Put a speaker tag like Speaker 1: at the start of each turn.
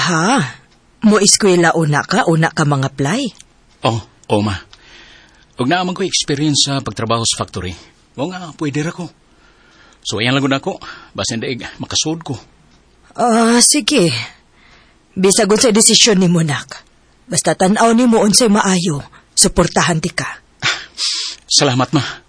Speaker 1: Aha, mo eskwela una ka mga apply.
Speaker 2: Oh, ma. Huwag na naman ko experience sa pagtrabaho sa factory. O nga, pwede ra ko. So, ayan lang ako. Basin daig, makasud ko.
Speaker 1: Sige. Bisagod sa desisyon ni mo, nak. Basta tanaw ni mo unsay maayo, suportahan ti ka.
Speaker 2: Salamat, ma.